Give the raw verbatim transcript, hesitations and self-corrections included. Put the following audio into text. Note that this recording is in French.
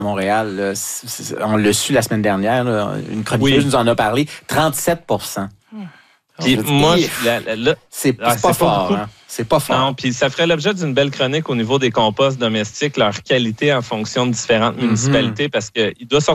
Montréal, là, c'est, c'est, on l'a su la semaine dernière, là, une chroniqueuse oui. nous en a parlé, trente-sept pour cent. Puis moi, je, la, la, la, c'est, ah, c'est pas, pas fort. Hein? C'est pas fort. Non, puis ça ferait l'objet d'une belle chronique au niveau des composts domestiques, leur qualité en fonction de différentes mm-hmm. municipalités, parce qu'il doit sortir